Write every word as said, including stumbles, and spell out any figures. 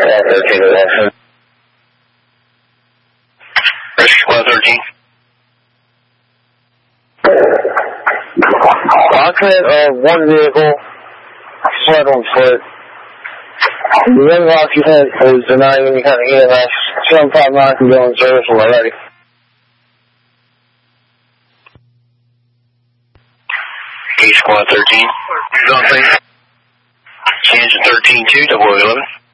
thirteen to Washington. Squad thirteen. Occupant of one vehicle, fled on foot. The young occupant is denying any kind of E M S. seven five nine can go in service when we're ready. Squad thirteen. Kansas thirteen two, double eleven.